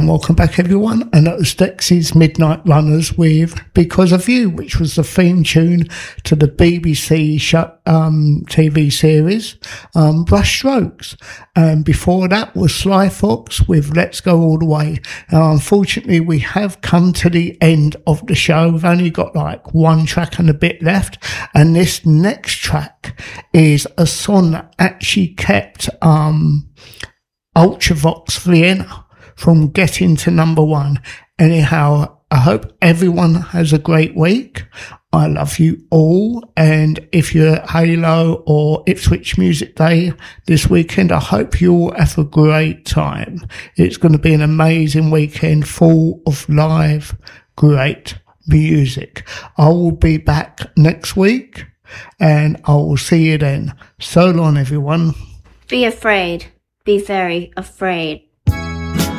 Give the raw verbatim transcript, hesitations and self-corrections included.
And welcome back, everyone. And that was Dexy's Midnight Runners with Because of You, which was the theme tune to the B B C show, um, T V series, um, Brushstrokes. And before that was Sly Fox with Let's Go All the Way. Now, unfortunately, we have come to the end of the show. We've only got like one track and a bit left. And this next track is a song that actually kept um, Ultravox Vienna from getting to number one. Anyhow, I hope everyone has a great week. I love you all. And if you're at Halo or Ipswich Music Day this weekend, I hope you all have a great time. It's going to be an amazing weekend full of live, great music. I will be back next week and I will see you then. So long, everyone. Be afraid. Be very afraid.